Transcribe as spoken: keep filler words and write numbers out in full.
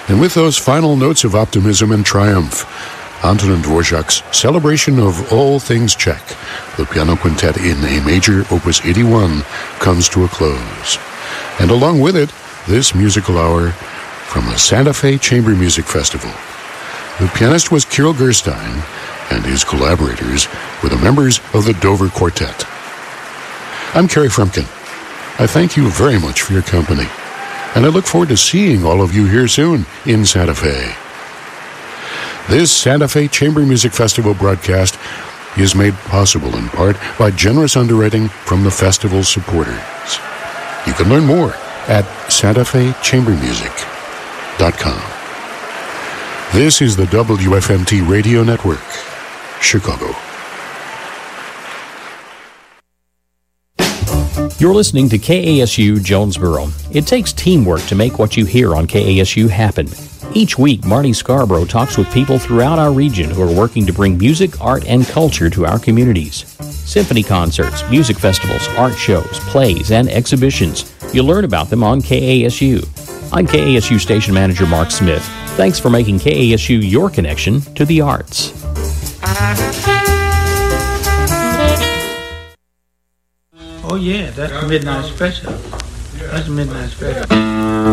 And with those final notes of optimism and triumph, Antonin Dvorak's Celebration of All Things Czech, the piano quintet in A major, Opus eighty-one, comes to a close. And along with it, this musical hour from the Santa Fe Chamber Music Festival. The pianist was Kirill Gerstein, and his collaborators were the members of the Dover Quartet. I'm Kerry Frumkin. I thank you very much for your company, and I look forward to seeing all of you here soon in Santa Fe. This Santa Fe Chamber Music Festival broadcast is made possible in part by generous underwriting from the festival supporters. You can learn more at santa fe chamber music dot com. This is the W F M T Radio Network, Chicago. You're listening to K A S U Jonesboro. It takes teamwork to make what you hear on K A S U happen. Each week, Marty Scarborough talks with people throughout our region who are working to bring music, art, and culture to our communities. Symphony concerts, music festivals, art shows, plays, and exhibitions. You'll learn about them on K A S U. I'm K A S U Station Manager Mark Smith. Thanks for making K A S U your connection to the arts. Oh yeah, that's the Midnight Special. That's the Midnight Special.